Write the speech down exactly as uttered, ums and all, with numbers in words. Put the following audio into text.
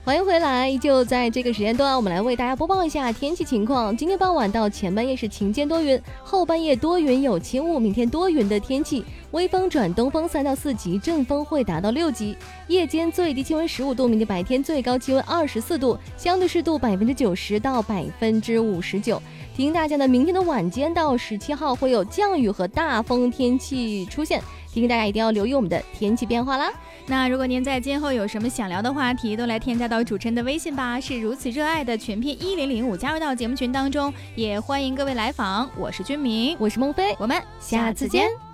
欢迎回来，就在这个时间段，我们来为大家播报一下天气情况。今天傍晚到前半夜是晴间多云，后半夜多云有轻雾，明天多云的天气，微风转东风三到四级，阵风会达到六级。夜间最低气温十五度，明天白天最高气温二十四度，相对湿度百分之九十到百分之五十九。提醒大家呢，明天的晚间到十七号会有降雨和大风天气出现，提醒大家一定要留意我们的天气变化啦。 那如果您在今后有什么想聊的话题，都来添加到主持人的微信吧，是如此热爱的全拼一零零五，加入到节目群当中，也欢迎各位来访。我是君明， 我是孟非， 我们下次见。